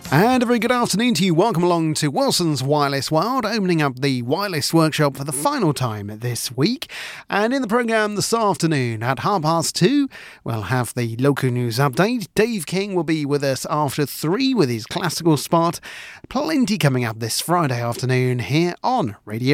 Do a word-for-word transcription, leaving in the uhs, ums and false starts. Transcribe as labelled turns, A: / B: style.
A: And a very good afternoon to you. Welcome along to Wilson's Wireless World, opening up the wireless workshop for the final time this week. And in the programme this afternoon at half past two, we'll have the local news update. Dave King will be with us after three with his classical spot. Plenty coming up this Friday afternoon here on Radio